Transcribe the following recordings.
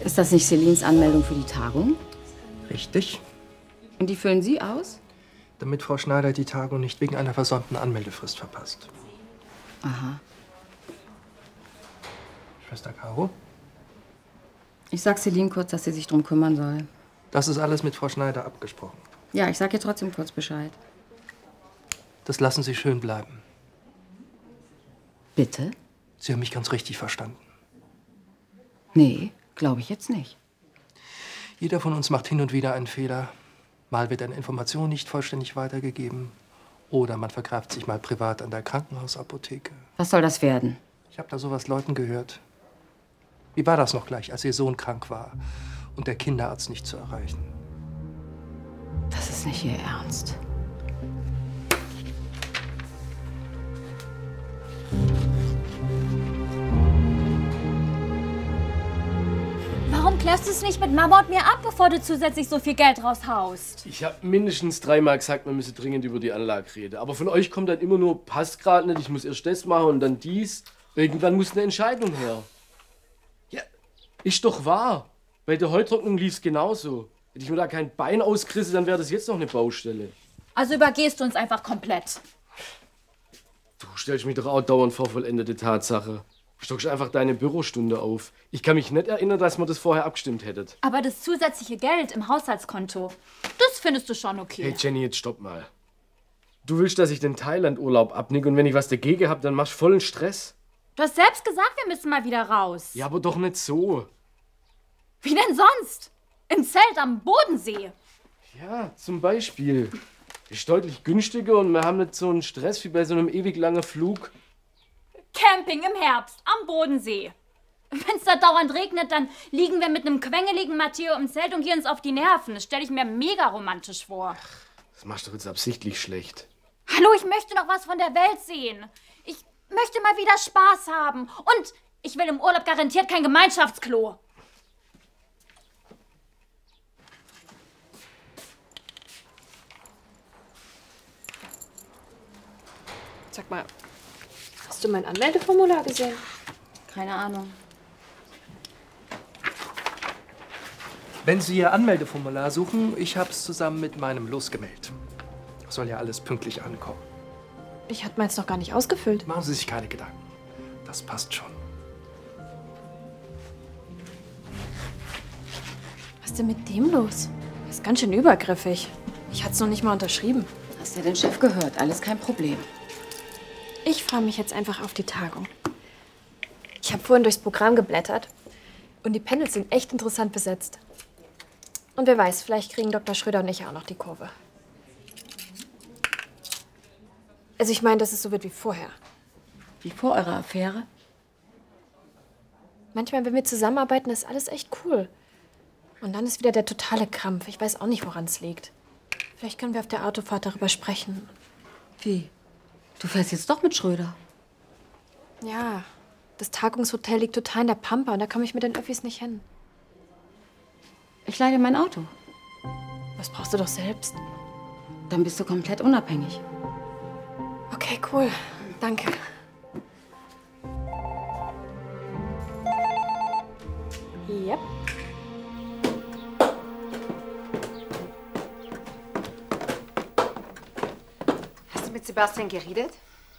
Ist das nicht Celines Anmeldung für die Tagung? Richtig. Und die füllen Sie aus? Damit Frau Schneider die Tagung nicht wegen einer versäumten Anmeldefrist verpasst. Aha. Schwester Caro? Ich sag Celine kurz, dass sie sich drum kümmern soll. Das ist alles mit Frau Schneider abgesprochen. Ja, ich sag ihr trotzdem kurz Bescheid. Das lassen Sie schön bleiben. Bitte? Sie haben mich ganz richtig verstanden. Nee, glaube ich jetzt nicht. Jeder von uns macht hin und wieder einen Fehler. Mal wird eine Information nicht vollständig weitergegeben. Oder man vergreift sich mal privat an der Krankenhausapotheke. Was soll das werden? Ich habe da sowas Leuten gehört. Wie war das noch gleich, als Ihr Sohn krank war und der Kinderarzt nicht zu erreichen? Das ist nicht Ihr Ernst. Warum klärst du es nicht mit Mama und mir ab, bevor du zusätzlich so viel Geld raushaust? Ich habe mindestens 3-mal gesagt, man müsse dringend über die Anlage reden. Aber von euch kommt dann immer nur, passt gerade nicht, ich muss erst das machen und dann dies. Irgendwann muss eine Entscheidung her. Ja, ist doch wahr. Bei der Heutrocknung lief es genauso. Hätte ich mir da kein Bein ausgerissen, dann wäre das jetzt noch eine Baustelle. Also übergehst du uns einfach komplett. Du stellst mich doch auch dauernd vor vollendete Tatsache. Stockst einfach deine Bürostunde auf. Ich kann mich nicht erinnern, dass wir das vorher abgestimmt hättet. Aber das zusätzliche Geld im Haushaltskonto, das findest du schon okay. Hey Jenny, jetzt stopp mal. Du willst, dass ich den Thailand-Urlaub abnicke und wenn ich was dagegen habe, dann machst du vollen Stress. Du hast selbst gesagt, wir müssen mal wieder raus. Ja, aber doch nicht so. Wie denn sonst? Im Zelt am Bodensee. Ja, zum Beispiel. Ist deutlich günstiger und wir haben nicht so einen Stress wie bei so einem ewig langen Flug. Camping im Herbst am Bodensee. Wenn es da dauernd regnet, dann liegen wir mit einem quengeligen Matteo im Zelt und gehen uns auf die Nerven. Das stelle ich mir mega romantisch vor. Das machst du jetzt absichtlich schlecht. Hallo, ich möchte noch was von der Welt sehen. Ich möchte mal wieder Spaß haben. Und ich will im Urlaub garantiert kein Gemeinschaftsklo. Sag mal, hast du mein Anmeldeformular gesehen? Keine Ahnung. Wenn Sie Ihr Anmeldeformular suchen, ich habe es zusammen mit meinem losgemeldet. Soll ja alles pünktlich ankommen. Ich hatte meins noch gar nicht ausgefüllt. Machen Sie sich keine Gedanken. Das passt schon. Was ist denn mit dem los? Er ist ganz schön übergriffig. Ich hatte es noch nicht mal unterschrieben. Hast du den Chef gehört? Alles kein Problem. Ich freue mich jetzt einfach auf die Tagung. Ich habe vorhin durchs Programm geblättert und die Panels sind echt interessant besetzt. Und wer weiß, vielleicht kriegen Dr. Schröder und ich auch noch die Kurve. Also ich meine, dass es so wird wie vorher. Wie vor eurer Affäre? Manchmal, wenn wir zusammenarbeiten, ist alles echt cool. Und dann ist wieder der totale Krampf. Ich weiß auch nicht, woran es liegt. Vielleicht können wir auf der Autofahrt darüber sprechen. Wie? Du fährst jetzt doch mit Schröder? Ja, das Tagungshotel liegt total in der Pampa und da komme ich mit den Öffis nicht hin. Ich leih dir mein Auto. Das brauchst du doch selbst. Dann bist du komplett unabhängig. Okay, cool. Danke. Yep. Hast du mit Sebastian geredet?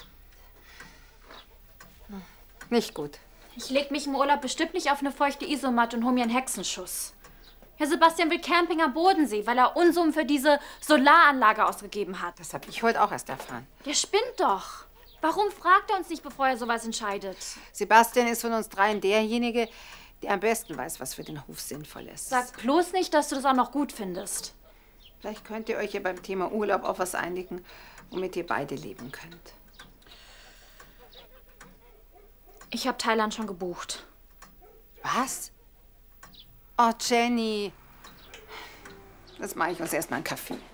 Nicht gut. Ich leg mich im Urlaub bestimmt nicht auf eine feuchte Isomatte und hol mir einen Hexenschuss. Herr Sebastian will Camping am Bodensee, weil er Unsummen für diese Solaranlage ausgegeben hat. Das habe ich heute auch erst erfahren. Der spinnt doch. Warum fragt er uns nicht, bevor er sowas entscheidet? Sebastian ist von uns dreien derjenige, der am besten weiß, was für den Hof sinnvoll ist. Sag bloß nicht, dass du das auch noch gut findest. Vielleicht könnt ihr euch ja beim Thema Urlaub auf was einigen, womit ihr beide leben könnt. Ich habe Thailand schon gebucht. Was? Oh, Jenny. Das mache ich uns erstmal einen Kaffee.